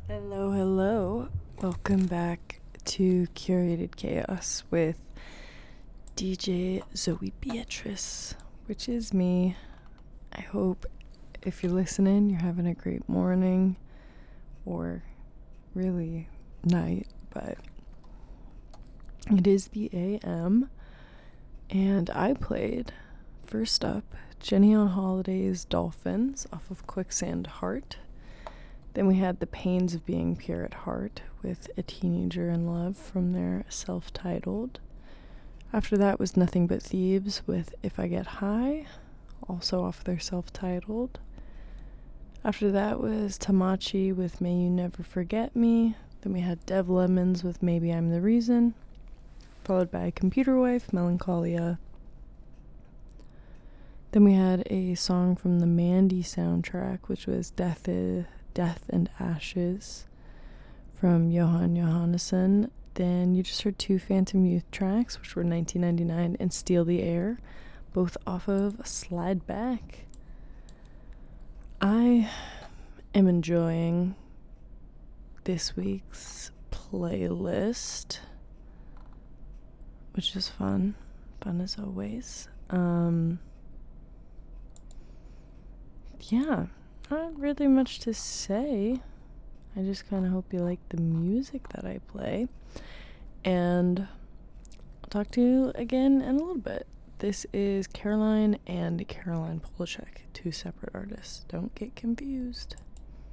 Hello, hello. Welcome back to Curated Chaos with DJ Zoe Beatrice, which is me. I hope if you're listening, you're having a great morning or really night, but it is the AM, and I played, first up, Jenny on Holiday's Dolphins off of Quicksand Heart. Then we had The Pains of Being Pure at Heart with A Teenager in Love from their self-titled. After that was Nothing But Thieves with If I Get High, also off their self-titled. After that was Tamachi with May You Never Forget Me. Then we had Dev Lemons with Maybe I'm the Reason, followed by Computer Wife, Melancholia. Then we had a song from the Mandy soundtrack, which was Death and Ashes from Johan Johannesson. Then you just heard two Phantom Youth tracks, which were 1999 and Steal the Air, both off of Slide Back. I am enjoying this week's playlist, which is fun as always. Yeah, not really much to say. I just kind of hope you like the music that I play. And I'll talk to you again in a little bit. This is Caroline and Caroline Polachek, two separate artists. Don't get confused.